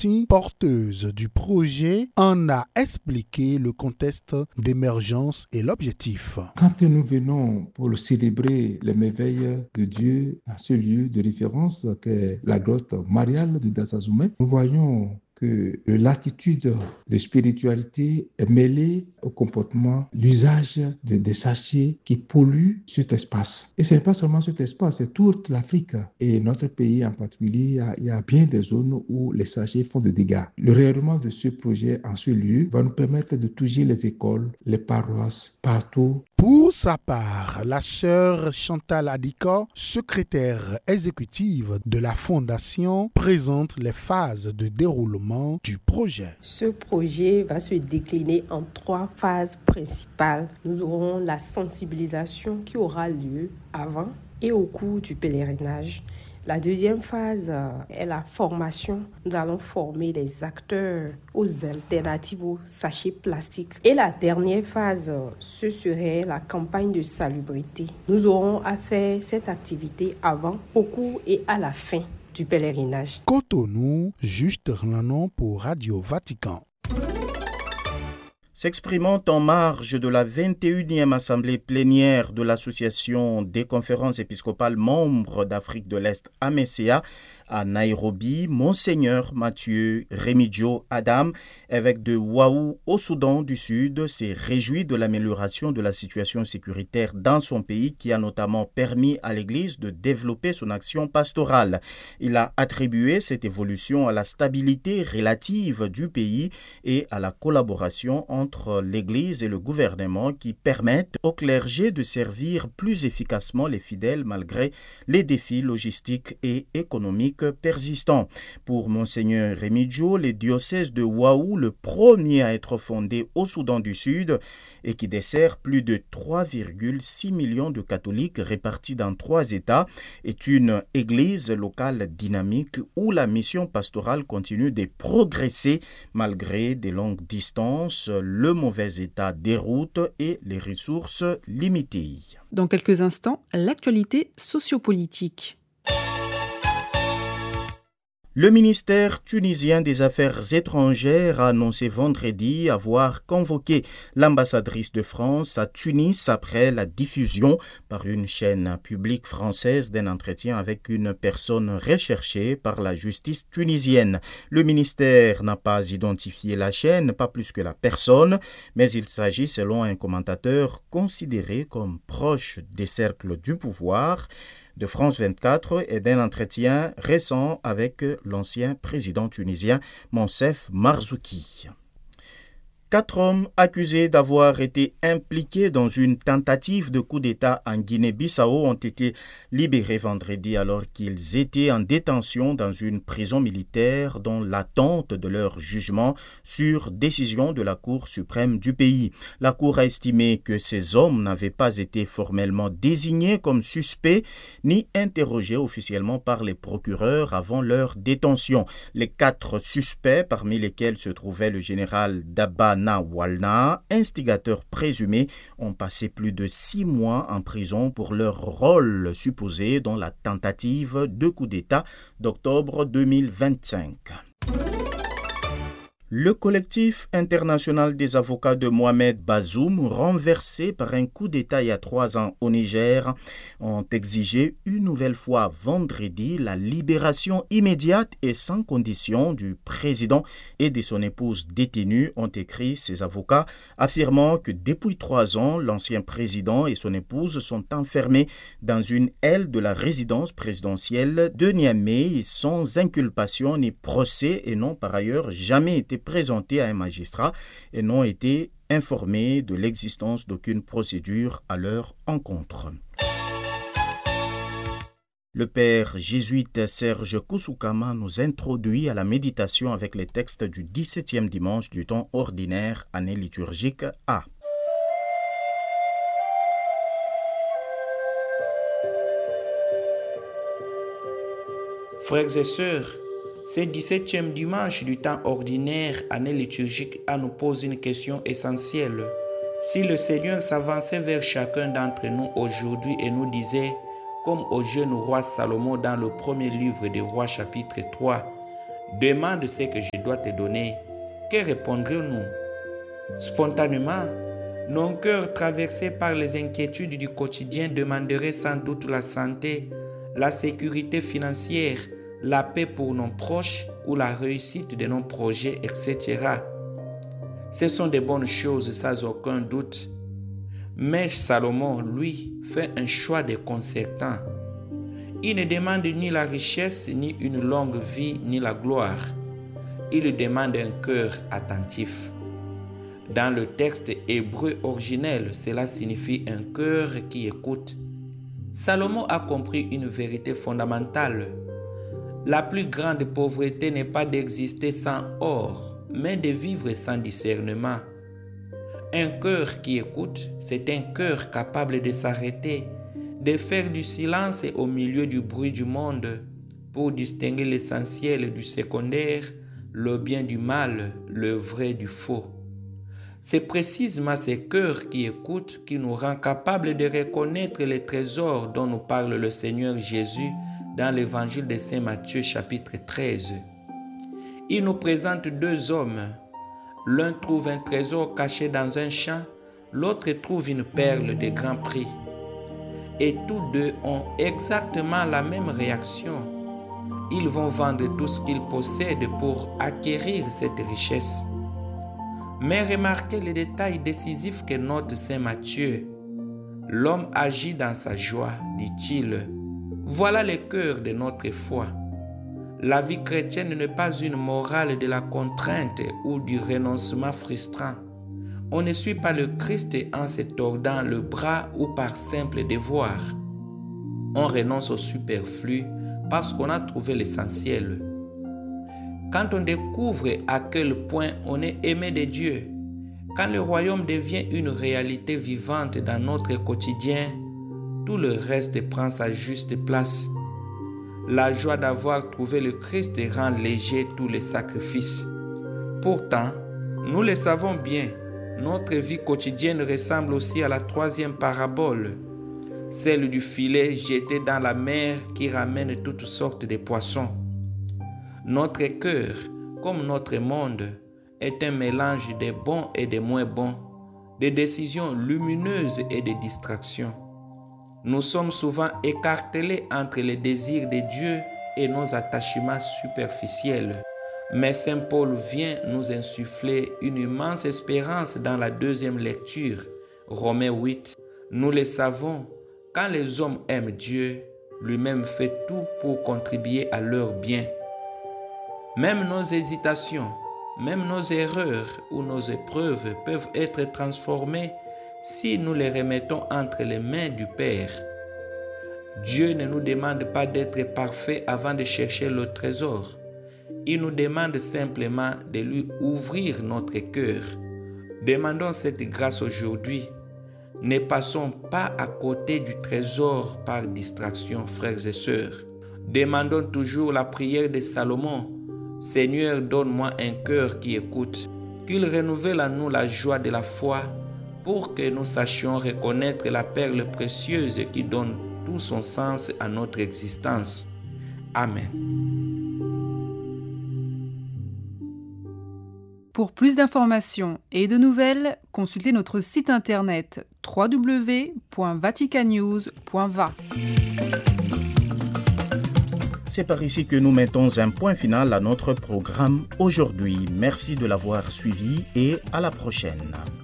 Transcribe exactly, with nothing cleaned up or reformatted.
partie porteuse du projet en a expliqué le contexte d'émergence et l'objectif. Quand nous venons pour le célébrer les merveilles de Dieu à ce lieu de référence qu'est la grotte mariale de Dassazoumé, nous voyons que l'attitude de spiritualité est mêlée au comportement, l'usage de, des sachets qui polluent cet espace. Et ce n'est pas seulement cet espace, c'est toute l'Afrique et notre pays en particulier. Il y, a, il y a bien des zones où les sachets font des dégâts. Le rayonnement de ce projet en ce lieu va nous permettre de toucher les écoles, les paroisses, partout. Pour sa part, la sœur Chantal Adika, secrétaire exécutive de la Fondation, présente les phases de déroulement du projet. Ce projet va se décliner en trois phases principales. Nous aurons la sensibilisation qui aura lieu avant et au cours du pèlerinage. La deuxième phase est la formation. Nous allons former les acteurs aux alternatives aux sachets plastiques. Et la dernière phase, ce serait la campagne de salubrité. Nous aurons à faire cette activité avant, au cours et à la fin du pèlerinage. Cotonou, Juste Renanon pour Radio Vatican. S'exprimant en marge de la vingt et unième assemblée plénière de l'Association des conférences épiscopales membres d'Afrique de l'Est, A M E C A, à Nairobi, Monseigneur Mathieu Remidjo Adam, évêque de Waou au Soudan du Sud, s'est réjoui de l'amélioration de la situation sécuritaire dans son pays qui a notamment permis à l'Église de développer son action pastorale. Il a attribué cette évolution à la stabilité relative du pays et à la collaboration entre l'Église et le gouvernement qui permettent au clergé de servir plus efficacement les fidèles malgré les défis logistiques et économiques persistants. Pour Monseigneur Remidjo, les diocèses de Waou, le premier à être fondé au Soudan du Sud et qui dessert plus de trois virgule six millions de catholiques répartis dans trois États, est une église locale dynamique où la mission pastorale continue de progresser malgré des longues distances, le mauvais état des routes et les ressources limitées. Dans quelques instants, l'actualité sociopolitique. Le ministère tunisien des Affaires étrangères a annoncé vendredi avoir convoqué l'ambassadrice de France à Tunis après la diffusion par une chaîne publique française d'un entretien avec une personne recherchée par la justice tunisienne. Le ministère n'a pas identifié la chaîne, pas plus que la personne, mais il s'agit, selon un commentateur, considéré comme proche des cercles du pouvoir de France vingt-quatre et d'un entretien récent avec l'ancien président tunisien Monsef Marzouki. Quatre hommes accusés d'avoir été impliqués dans une tentative de coup d'État en Guinée-Bissau ont été libérés vendredi alors qu'ils étaient en détention dans une prison militaire dans l'attente de leur jugement sur décision de la Cour suprême du pays. La Cour a estimé que ces hommes n'avaient pas été formellement désignés comme suspects ni interrogés officiellement par les procureurs avant leur détention. Les quatre suspects, parmi lesquels se trouvait le général Dabba Walna, instigateurs présumés, ont passé plus de six mois en prison pour leur rôle supposé dans la tentative de coup d'État d'octobre deux mille vingt-cinq. Le collectif international des avocats de Mohamed Bazoum, renversé par un coup d'État il y a trois ans au Niger, ont exigé une nouvelle fois vendredi la libération immédiate et sans condition du président et de son épouse détenue, ont écrit ces avocats, affirmant que depuis trois ans, l'ancien président et son épouse sont enfermés dans une aile de la résidence présidentielle de Niamey sans inculpation ni procès et n'ont par ailleurs jamais été présentés à un magistrat et n'ont été informés de l'existence d'aucune procédure à leur encontre. Le père jésuite Serge Koussoukama nous introduit à la méditation avec les textes du dix-septième dimanche du temps ordinaire, année liturgique A. Frères et sœurs, ce dix-septième dimanche du temps ordinaire, année liturgique A, nous pose une question essentielle. Si le Seigneur s'avançait vers chacun d'entre nous aujourd'hui et nous disait, comme au jeune roi Salomon dans le premier livre des rois chapitre trois, demande ce que je dois te donner. Que répondrons-nous? Spontanément, nos cœurs traversés par les inquiétudes du quotidien demanderaient sans doute la santé, la sécurité financière, la paix pour nos proches ou la réussite de nos projets, et cetera. Ce sont de bonnes choses sans aucun doute. Mais Salomon, lui, fait un choix déconcertant. Il ne demande ni la richesse, ni une longue vie, ni la gloire. Il demande un cœur attentif. Dans le texte hébreu originel, cela signifie un cœur qui écoute. Salomon a compris une vérité fondamentale. La plus grande pauvreté n'est pas d'exister sans or, mais de vivre sans discernement. Un cœur qui écoute, c'est un cœur capable de s'arrêter, de faire du silence au milieu du bruit du monde pour distinguer l'essentiel du secondaire, le bien du mal, le vrai du faux. C'est précisément ce cœur qui écoute qui nous rend capables de reconnaître les trésors dont nous parle le Seigneur Jésus dans l'évangile de Saint Matthieu chapitre treize. Il nous présente deux hommes. L'un trouve un trésor caché dans un champ, l'autre trouve une perle de grand prix. Et tous deux ont exactement la même réaction. Ils vont vendre tout ce qu'ils possèdent pour acquérir cette richesse. Mais remarquez le détail décisif que note Saint Matthieu. L'homme agit dans sa joie, dit-il. Voilà le cœur de notre foi. La vie chrétienne n'est pas une morale de la contrainte ou du renoncement frustrant. On ne suit pas le Christ en se tordant le bras ou par simple devoir. On renonce au superflu parce qu'on a trouvé l'essentiel. Quand on découvre à quel point on est aimé de Dieu, quand le royaume devient une réalité vivante dans notre quotidien, tout le reste prend sa juste place. La joie d'avoir trouvé le Christ rend léger tous les sacrifices. Pourtant, nous le savons bien, notre vie quotidienne ressemble aussi à la troisième parabole, celle du filet jeté dans la mer qui ramène toutes sortes de poissons. Notre cœur, comme notre monde, est un mélange de bons et de moins bons, de décisions lumineuses et de distractions. Nous sommes souvent écartelés entre les désirs de Dieu et nos attachements superficiels. Mais Saint Paul vient nous insuffler une immense espérance dans la deuxième lecture, Romains huit. Nous le savons, quand les hommes aiment Dieu, lui-même fait tout pour contribuer à leur bien. Même nos hésitations, même nos erreurs ou nos épreuves peuvent être transformées si nous les remettons entre les mains du Père. Dieu ne nous demande pas d'être parfaits avant de chercher le trésor. Il nous demande simplement de lui ouvrir notre cœur. Demandons cette grâce aujourd'hui. Ne passons pas à côté du trésor par distraction, frères et sœurs. Demandons toujours la prière de Salomon. Seigneur, donne-moi un cœur qui écoute, qu'il renouvelle en nous la joie de la foi, pour que nous sachions reconnaître la perle précieuse qui donne tout son sens à notre existence. Amen. Pour plus d'informations et de nouvelles, consultez notre site internet w w w point vatican news point v a. C'est par ici que nous mettons un point final à notre programme aujourd'hui. Merci de l'avoir suivi et à la prochaine.